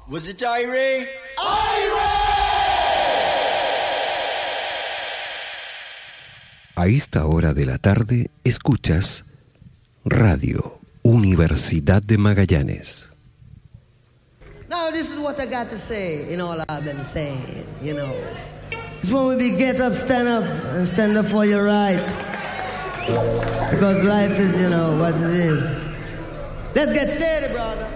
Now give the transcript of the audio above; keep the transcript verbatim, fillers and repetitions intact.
Was it Irie? A esta hora de la tarde escuchas Radio Universidad de Magallanes. Now this is what I got to say in all I've been saying, you know. It's when we be get up, stand up, and stand up for your right. Because life is, you know, what it is. Let's get steady, brother.